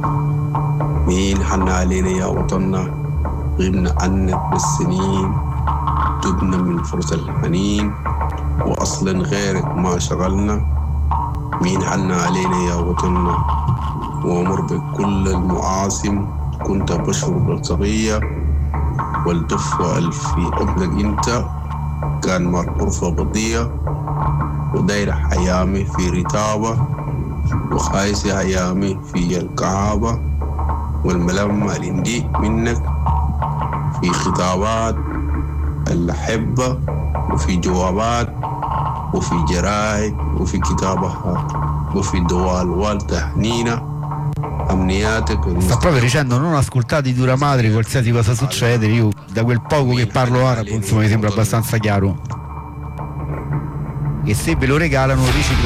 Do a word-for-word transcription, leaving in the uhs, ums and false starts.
مين حن علينا يا وطننا، غبنا عنك بالسنين، تبنا من فرص الحنين، وأصلا غيرك ما شغلنا. مين حن علينا يا وطننا، وأمر بكل المعاصم، كنت بشرب الصغية والدف ألف في ابنك انت، كان مرقرفة بضية، وداير حيامي في رتابة، وخايسة حيامي في الكعابة، والملمة الهندي منك في خطابات الأحبة، وفي جوابات، وفي جرائد، وفي كتابها، وفي دوال والتحنينة أمنياتك. Sta proprio dicendo: non ascoltate i dura madre, qualsiasi cosa succede. Io da quel poco che parlo arabo, insomma, mi sembra abbastanza chiaro che se ve lo regalano riciclate.